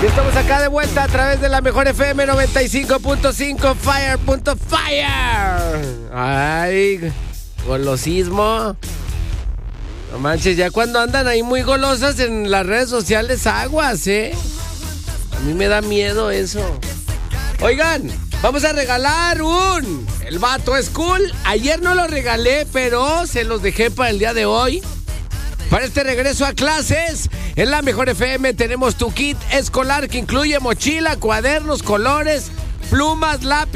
Y estamos acá de vuelta a través de la mejor FM 95.5 Fire. Ay, golosismo. No manches, ya cuando andan ahí muy golosas en las redes sociales, aguas, ¿eh? A mí me da miedo eso. Oigan, vamos a regalar El Vato es Cool. Ayer no lo regalé, pero se los dejé para el día de hoy. Para este regreso a clases, en la mejor FM tenemos tu kit escolar que incluye mochila, cuadernos, colores, plumas, lápiz.